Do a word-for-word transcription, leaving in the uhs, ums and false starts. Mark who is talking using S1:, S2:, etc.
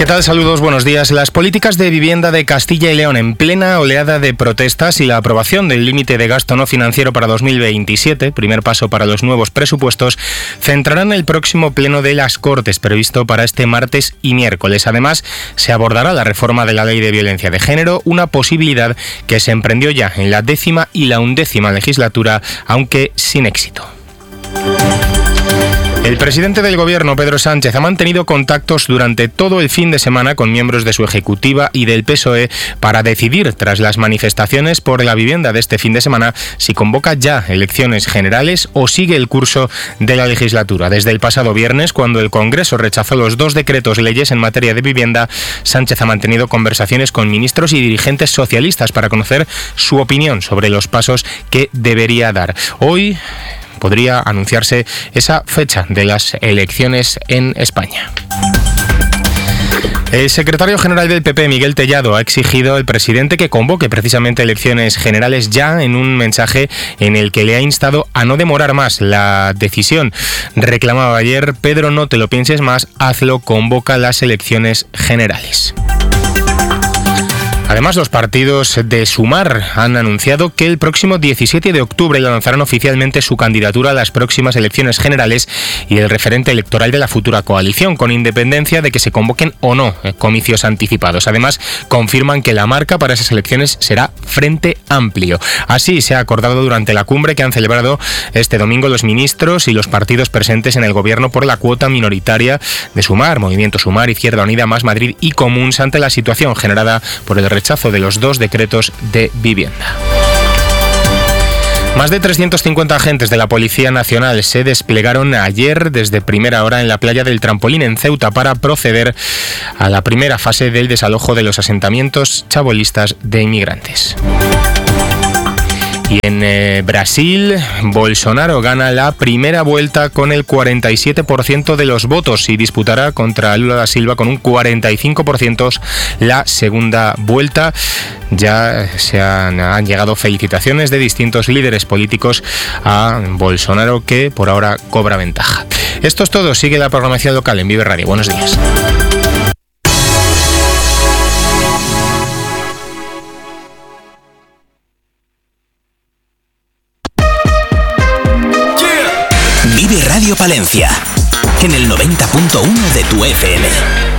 S1: ¿Qué tal? Saludos, buenos días. Las políticas de vivienda de Castilla y León en plena oleada de protestas y la aprobación del límite de gasto no financiero para dos mil veintisiete, primer paso para los nuevos presupuestos, centrarán el próximo pleno de las Cortes previsto para este martes y miércoles. Además, se abordará la reforma de la Ley de Violencia de Género, una posibilidad que se emprendió ya en la décima y la undécima legislatura, aunque sin éxito. El presidente del Gobierno, Pedro Sánchez, ha mantenido contactos durante todo el fin de semana con miembros de su ejecutiva y del P S O E para decidir, tras las manifestaciones por la vivienda de este fin de semana, si convoca ya elecciones generales o sigue el curso de la legislatura. Desde el pasado viernes, cuando el Congreso rechazó los dos decretos leyes en materia de vivienda, Sánchez ha mantenido conversaciones con ministros y dirigentes socialistas para conocer su opinión sobre los pasos que debería dar. Hoy podría anunciarse esa fecha de las elecciones en España. El secretario general del P P, Miguel Tellado, ha exigido al presidente que convoque precisamente elecciones generales ya, en un mensaje en el que le ha instado a no demorar más la decisión. Reclamaba ayer: Pedro, no te lo pienses más, hazlo, convoca las elecciones generales. Además, los partidos de Sumar han anunciado que el próximo diecisiete de octubre lanzarán oficialmente su candidatura a las próximas elecciones generales y el referente electoral de la futura coalición, con independencia de que se convoquen o no comicios anticipados. Además, confirman que la marca para esas elecciones será Frente Amplio. Así se ha acordado durante la cumbre que han celebrado este domingo los ministros y los partidos presentes en el gobierno por la cuota minoritaria de Sumar, Movimiento Sumar, Izquierda Unida, Más Madrid y Comuns, ante la situación generada por el rechazo de los dos decretos de vivienda. Más de trescientos cincuenta agentes de la Policía Nacional se desplegaron ayer desde primera hora en la playa del Trampolín en Ceuta para proceder a la primera fase del desalojo de los asentamientos chabolistas de inmigrantes. Y en eh, Brasil, Bolsonaro gana la primera vuelta con el cuarenta y siete por ciento de los votos y disputará contra Lula da Silva con un cuarenta y cinco por ciento la segunda vuelta. Ya se han, han llegado felicitaciones de distintos líderes políticos a Bolsonaro, que por ahora cobra ventaja. Esto es todo. Sigue la programación local en Vive Radio. Buenos días.
S2: Vive Radio Palencia, en el noventa punto uno de tu F M.